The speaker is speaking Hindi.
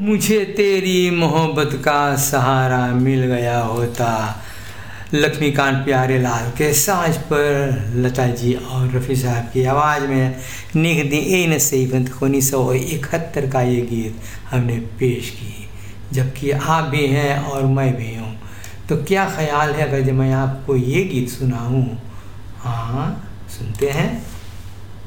मुझे तेरी मोहब्बत का सहारा मिल गया होता। लक्ष्मीकांत प्यारेलाल के साज पर लता जी और रफ़ी साहब की आवाज़ में निगदी इन सही 1971 का ये गीत हमने पेश की। जबकि आप भी हैं और मैं भी हूँ, तो क्या ख्याल है अगर जब मैं आपको ये गीत सुनाऊँ? हाँ, सुनते हैं।